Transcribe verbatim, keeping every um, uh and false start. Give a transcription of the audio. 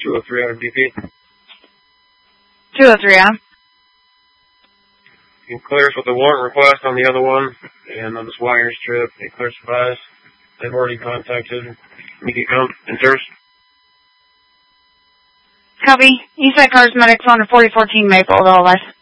two oh three hundred B P. two oh three, huh? You can clear us with a warrant request on the other one, and on this wire strip, it clears supplies. They've already contacted immediate interest. Copy. Eastside Cars Medics on forty fourteen Maple, all less.